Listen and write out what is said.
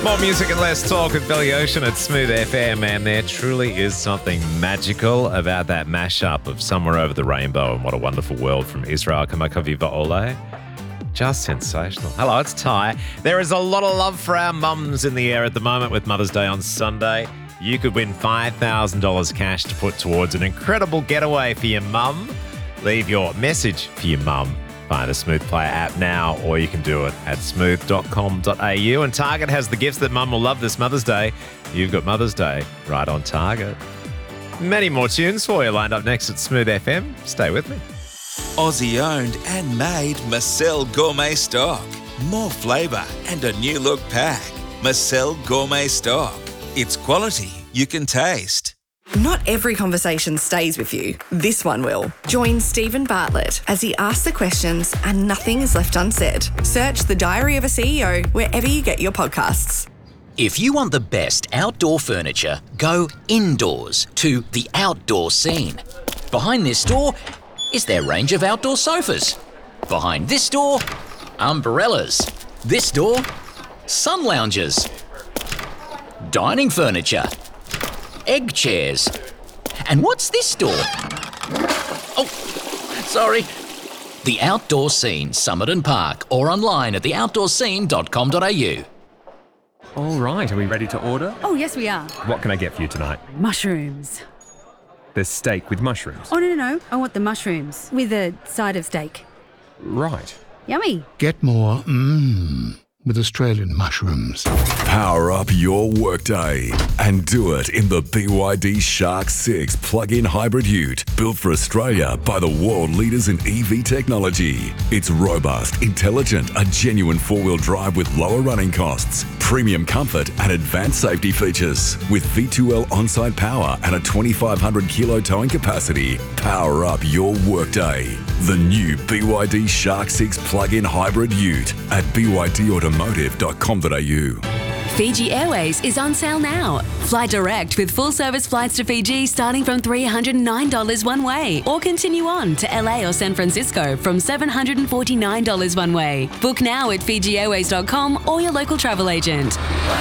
More music and less talk with Billy Ocean at Smooth FM, and there truly is something magical about that mashup of Somewhere Over the Rainbow and What a Wonderful World from Israel Kamakaviva Ole. Just sensational. Hello, it's Ty. There is a lot of love for our mums in the air at the moment with Mother's Day on Sunday. You could win $5,000 cash to put towards an incredible getaway for your mum. Leave your message for your mum via the Smooth Player app now, or you can do it at smooth.com.au. And Target has the gifts that mum will love this Mother's Day. You've got Mother's Day right on Target. Many more tunes for you lined up next at Smooth FM. Stay with me. Aussie owned and made Marcel Gourmet Stock. More flavour and a new look pack. Marcel Gourmet Stock. It's quality you can taste. Not every conversation stays with you. This one will. Join Stephen Bartlett as he asks the questions and nothing is left unsaid. Search The Diary of a CEO wherever you get your podcasts. If you want the best outdoor furniture, go indoors to The Outdoor Scene. Behind this door is their range of outdoor sofas. Behind this door, umbrellas. This door, sun lounges. Dining furniture. Egg chairs. And what's this door? Oh, sorry. The Outdoor Scene, Somerton Park, or online at theoutdoorscene.com.au. All right, are we ready to order? Oh, yes, we are. What can I get for you tonight? Mushrooms. There's steak with mushrooms. Oh, no. I want the mushrooms with a side of steak. Right. Yummy. Get more with Australian mushrooms. Power up your workday and do it in the BYD Shark 6 plug-in hybrid ute, built for Australia by the world leaders in EV technology. It's robust, intelligent, a genuine four-wheel drive with lower running costs, premium comfort and advanced safety features. With V2L on-site power and a 2,500 kilo towing capacity, power up your workday. The new BYD Shark 6 plug-in hybrid ute at bydoautomotive.com.au. Fiji Airways is on sale now. Fly direct with full-service flights to Fiji starting from $309 one way, or continue on to LA or San Francisco from $749 one way. Book now at FijiAirways.com or your local travel agent.